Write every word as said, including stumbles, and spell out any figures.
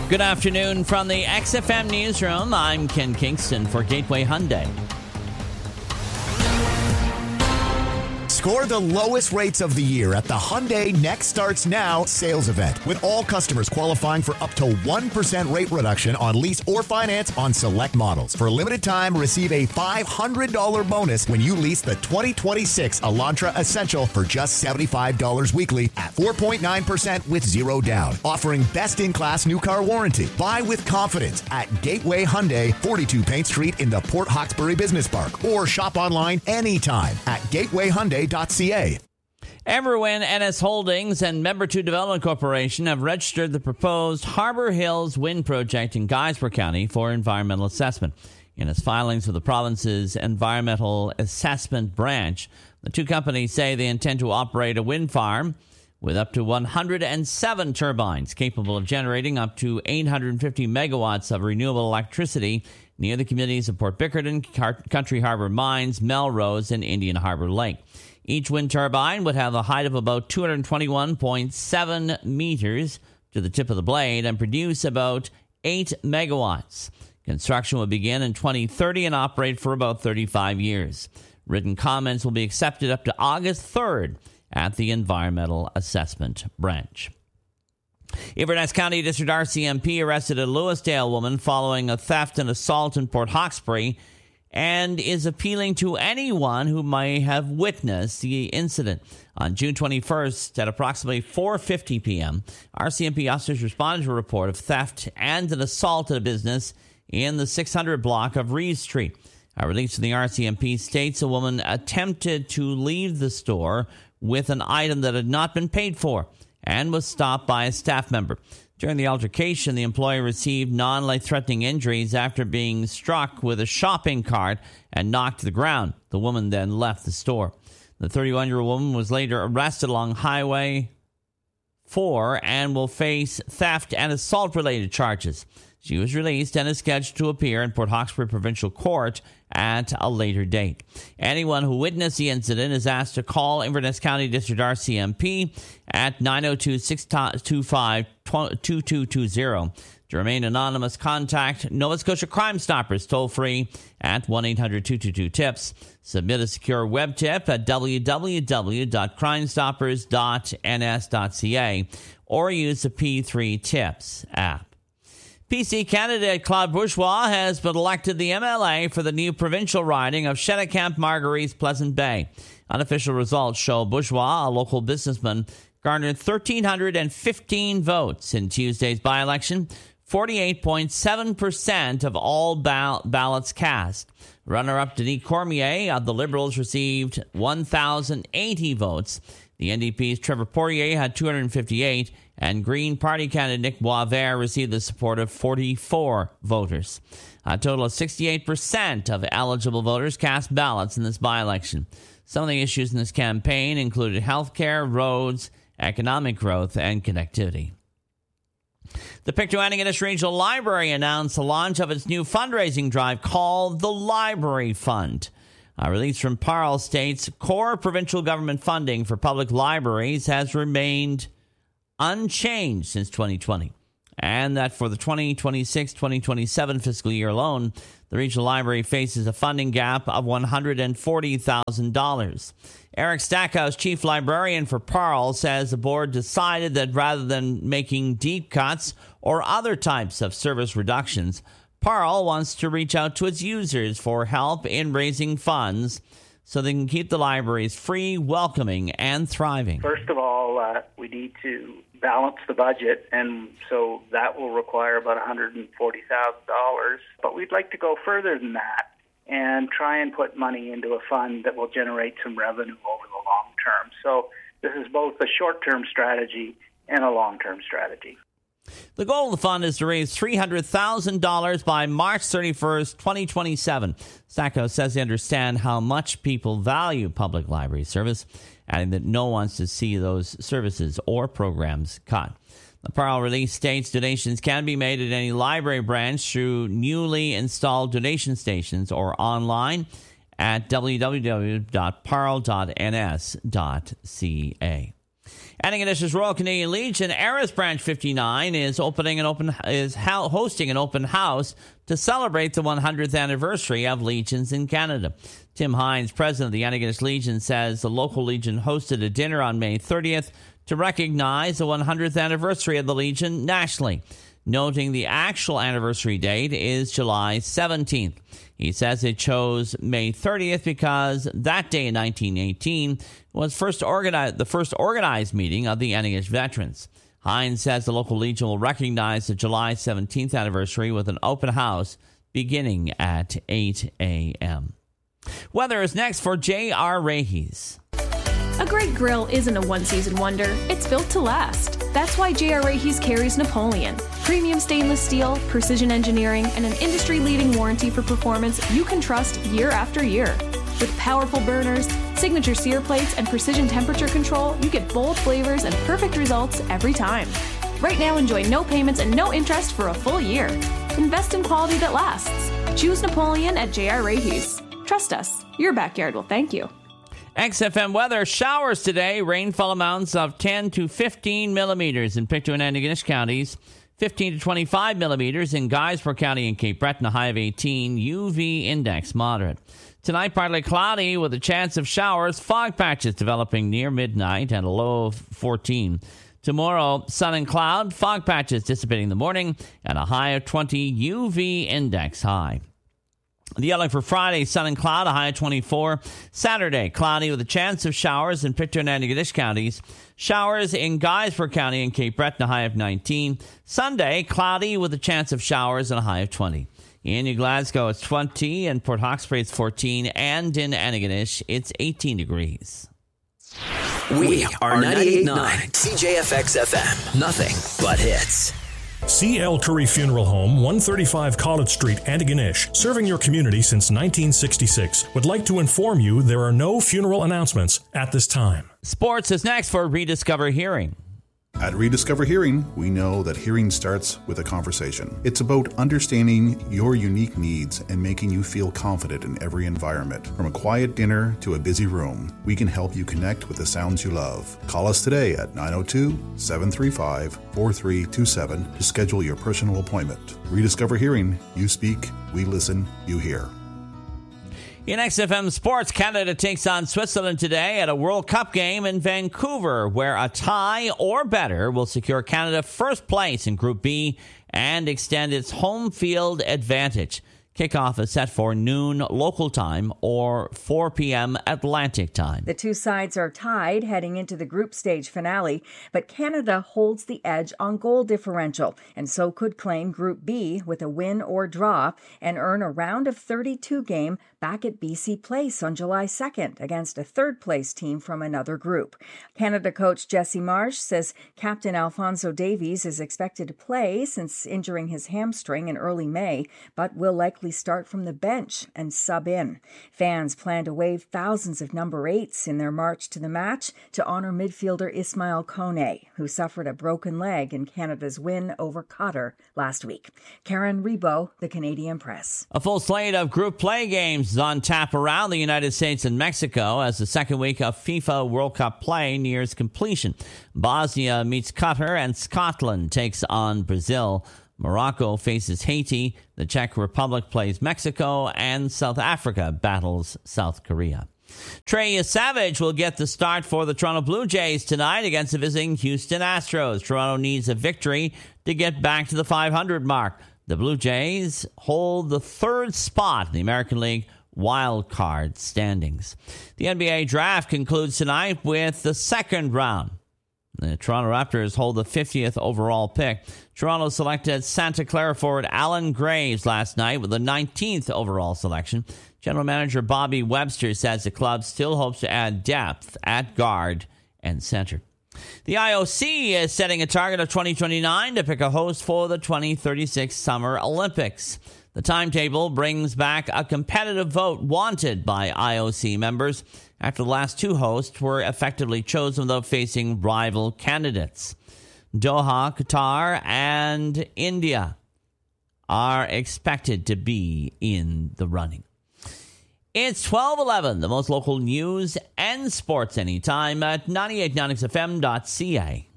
Good afternoon from the X F M Newsroom. I'm Ken Kingston for Gateway Hyundai. Score the lowest rates of the year at the Hyundai Next Starts Now sales event, with all customers qualifying for up to one percent rate reduction on lease or finance on select models. For a limited time, receive a five hundred dollars bonus when you lease the twenty twenty-six Elantra Essential for just seventy-five dollars weekly at four point nine percent with zero down. Offering best-in-class new car warranty. Buy with confidence at Gateway Hyundai, forty-two Paint Street in the Port Hawkesbury Business Park, or shop online anytime at gateway hyundai dot c a. Everwin N S Holdings and Member two Development Corporation have registered the proposed Harbor Hills Wind Project in Guysborough County for environmental assessment. In its filings with the province's Environmental Assessment Branch, the two companies say they intend to operate a wind farm with up to one hundred seven turbines capable of generating up to eight hundred fifty megawatts of renewable electricity near the communities of Port Bickerton, Country Harbor Mines, Melrose, and Indian Harbor Lake. Each wind turbine would have a height of about two hundred twenty-one point seven meters to the tip of the blade and produce about eight megawatts. Construction will begin in twenty thirty and operate for about thirty-five years. Written comments will be accepted up to August third at the Environmental Assessment Branch. Inverness County District R C M P arrested a Lewisdale woman following a theft and assault in Port Hawkesbury, and is appealing to anyone who may have witnessed the incident. On June twenty-first at approximately four fifty p.m., R C M P officers responded to a report of theft and an assault at a business in the six hundred block of Reeves Street. A release from the R C M P states a woman attempted to leave the store with an item that had not been paid for and was stopped by a staff member. During the altercation, the employee received non-life-threatening injuries after being struck with a shopping cart and knocked to the ground. The woman then left the store. The thirty-one-year-old woman was later arrested along Highway four and will face theft and assault-related charges. She was released and is scheduled to appear in Port Hawkesbury Provincial Court at a later date. Anyone who witnessed the incident is asked to call Inverness County District R C M P at nine oh two, six two five, two two two zero. To remain anonymous, contact Nova Scotia Crime Stoppers toll-free at one eight hundred two two two tips. Submit a secure web tip at w w w dot crime stoppers dot n s dot c a or use the P three Tips app. P C candidate Claude Bourgeois has been elected the M L A for the new provincial riding of Shanacham Marguerite Pleasant Bay. Unofficial results show Bourgeois, a local businessman, garnered one thousand three hundred fifteen votes in Tuesday's by-election, forty-eight point seven percent of all ball- ballots cast. Runner-up Denis Cormier of the Liberals received one thousand eighty votes. The N D P's Trevor Poirier had two hundred fifty-eight, and Green Party candidate Nick Boisvert received the support of forty-four voters. A total of sixty-eight percent of eligible voters cast ballots in this by-election. Some of the issues in this campaign included healthcare, roads, economic growth, and connectivity. The Pictou Antigonish Regional Library announced the launch of its new fundraising drive called the Library Fund. A release from Parle states core provincial government funding for public libraries has remained unchanged since twenty twenty, and that for the twenty twenty-six twenty twenty-seven fiscal year alone, the regional library faces a funding gap of one hundred forty thousand dollars. Eric Stackhouse, chief librarian for Parle, says the board decided that rather than making deep cuts or other types of service reductions, Parle wants to reach out to its users for help in raising funds so they can keep the libraries free, welcoming, and thriving. First of all, uh, we need to balance the budget, and so that will require about one hundred forty thousand dollars. But we'd like to go further than that and try and put money into a fund that will generate some revenue over the long term. So this is both a short-term strategy and a long-term strategy. The goal of the fund is to raise three hundred thousand dollars by March thirty-first, twenty twenty-seven. Stackhouse says they understand how much people value public library service, adding that no one wants to see those services or programs cut. The Parle release states donations can be made at any library branch through newly installed donation stations or online at w w w dot parle dot n s dot c a. Antigonish's Royal Canadian Legion Eris Branch fifty-nine is opening an open is hosting an open house to celebrate the one hundredth anniversary of Legions in Canada. Tim Hines, president of the Antigonish Legion, says the local Legion hosted a dinner on May thirtieth to recognize the one hundredth anniversary of the Legion nationally, noting the actual anniversary date is July seventeenth. He says it chose May thirtieth because that day in nineteen eighteen was first organized, the first organized meeting of the Antigonish veterans. Hines says the local Legion will recognize the July seventeenth anniversary with an open house beginning at eight a.m. Weather is next for J R. Raheys. A great grill isn't a one-season wonder. It's built to last. That's why J R. Raheys carries Napoleon. Premium stainless steel, precision engineering, and an industry-leading warranty for performance you can trust year after year. With powerful burners, signature sear plates, and precision temperature control, you get bold flavors and perfect results every time. Right now, enjoy no payments and no interest for a full year. Invest in quality that lasts. Choose Napoleon at J R. Raheys. Trust us. Your backyard will thank you. X F M weather, showers today, rainfall amounts of ten to fifteen millimeters in Pictou and Antigonish counties, fifteen to twenty-five millimeters in Guysborough County and Cape Breton, a high of eighteen, U V index moderate. Tonight, partly cloudy with a chance of showers, fog patches developing near midnight and a low of fourteen. Tomorrow, sun and cloud, fog patches dissipating in the morning and a high of twenty, U V index high. The outlook for Friday, sun and cloud, a high of twenty-four. Saturday, cloudy with a chance of showers in Pictou and Antigonish counties. Showers in Guysborough County and Cape Breton, a high of nineteen. Sunday, cloudy with a chance of showers and a high of twenty. In New Glasgow, it's twenty. In Port Hawkesbury, it's fourteen. And in Antigonish, it's eighteen degrees. We are ninety-eight point nine C J F X F M. Nothing but hits. C L. Curry Funeral Home, one thirty-five College Street, Antigonish, serving your community since nineteen sixty-six, would like to inform you there are no funeral announcements at this time. Sports is next for Rediscover Hearing. At Rediscover Hearing, we know that hearing starts with a conversation. It's about understanding your unique needs and making you feel confident in every environment. From a quiet dinner to a busy room, we can help you connect with the sounds you love. Call us today at nine oh two, seven three five, four three two seven to schedule your personal appointment. Rediscover Hearing, you speak, we listen, you hear. In X F M Sports, Canada takes on Switzerland today at a World Cup game in Vancouver, where a tie or better will secure Canada first place in Group B and extend its home field advantage. Kickoff is set for noon local time or four p.m. Atlantic time. The two sides are tied heading into the group stage finale, but Canada holds the edge on goal differential and so could claim Group B with a win or draw and earn a round of thirty-two game back at B C Place on July second against a third-place team from another group. Canada coach Jesse Marsh says Captain Alphonso Davies is expected to play since injuring his hamstring in early May, but will likely start from the bench and sub in. Fans plan to wave thousands of number eights in their march to the match to honor midfielder Ismail Kone, who suffered a broken leg in Canada's win over Qatar last week. Karen Rebo, The Canadian Press. A full slate of group play games is on tap around the United States and Mexico as the second week of FIFA World Cup play nears completion. Bosnia meets Qatar and Scotland takes on Brazil. Morocco faces Haiti, the Czech Republic plays Mexico, and South Africa battles South Korea. Trey Savage will get the start for the Toronto Blue Jays tonight against the visiting Houston Astros. Toronto needs a victory to get back to the five hundred mark. The Blue Jays hold the third spot in the American League wild card standings. The N B A draft concludes tonight with the second round. The Toronto Raptors hold the fiftieth overall pick. Toronto selected Santa Clara forward Alan Graves last night with the nineteenth overall selection. General Manager Bobby Webster says the club still hopes to add depth at guard and center. The I O C is setting a target of twenty twenty-nine to pick a host for the twenty thirty-six Summer Olympics. The timetable brings back a competitive vote wanted by I O C members after the last two hosts were effectively chosen without facing rival candidates. Doha, Qatar, and India are expected to be in the running. It's twelve eleven, the most local news and sports anytime at ninety-eight point nine X F M dot C A.